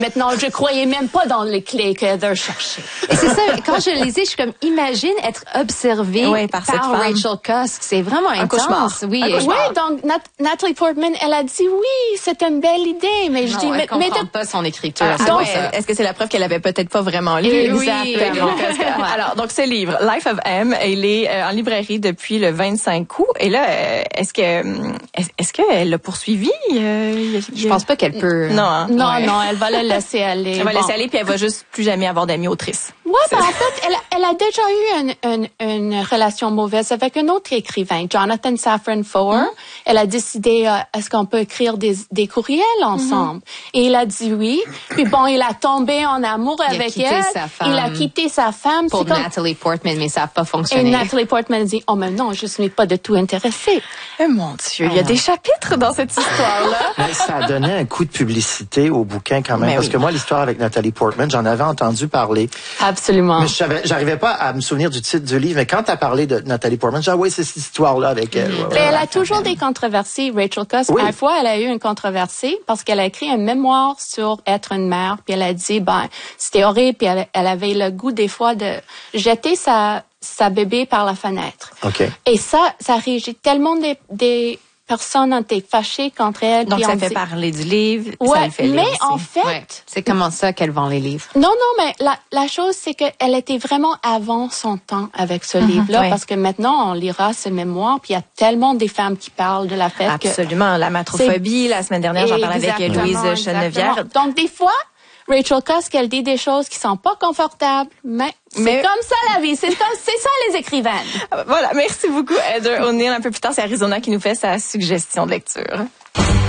Maintenant, je croyais même pas dans les clés que Heather cherchait. Et c'est ça, quand je lisais, je suis comme, imagine être observée par cette femme. Rachel Cusk. C'est vraiment Un intense. cauchemar. Oui, Oui, donc Natalie Portman, elle a dit oui, c'est une belle idée, mais je dis, elle comprend de... pas son écriture. Est-ce que c'est la preuve qu'elle avait peut-être pas vraiment lu? Exactement. Alors, donc ce livre, Life of M, il est en librairie depuis le 25 août. Et là, est-ce qu'elle l'a poursuivi? Je pense pas qu'elle peut. Non, hein? Non, elle va la laisser aller. Elle va laisser aller, puis elle va juste plus jamais avoir d'amis autrices. Ouais, ben en fait, elle a déjà eu une relation mauvaise avec un autre écrivain, Jonathan Safran Foer. Elle a décidé, est-ce qu'on peut écrire des courriels ensemble? Et il a dit oui. Puis bon, il a tombé en amour avec elle. Il a quitté sa femme. Pour Natalie Portman, mais ça n'a pas fonctionné. Et Natalie Portman a dit, oh mais non, je ne suis pas du tout intéressée. Oh mon Dieu, il y a des chapitres dans cette histoire-là. Mais ça a donné un coup de publicité au bouquin quand même. Parce que moi, l'histoire avec Natalie Portman, j'en avais entendu parler. Absolument. Mais j'arrivais pas à me souvenir du titre du livre. Mais quand tu as parlé de Natalie Portman, j'ai dit, oui, c'est cette histoire-là avec elle. Mais elle a toujours des controversies, Rachel Cusk. Oui. Une fois, elle a eu une controversie parce qu'elle a écrit un mémoire sur être une mère. Puis elle a dit, c'était horrible. Puis elle avait le goût des fois de jeter sa bébé par la fenêtre. Okay. Et ça régit tellement des personnes ont été fâchées contre elle. Donc, ça fait parler du livre. Ouais, ça le fait lire aussi. En fait... C'est comment ça qu'elle vend les livres? Non, mais la chose, c'est qu'elle était vraiment avant son temps avec ce livre-là, parce que maintenant, on lira ce mémoire, puis il y a tellement des femmes qui parlent de la fête. Absolument. La matrophobie, la semaine dernière, j'en parlais avec Louise Chenevière. Donc, des fois... Rachel Cusk, elle dit des choses qui sont pas confortables, mais c'est comme ça la vie, c'est ça les écrivaines. Voilà, merci beaucoup Heather O'Neill. Un peu plus tard, c'est Arizona qui nous fait sa suggestion de lecture.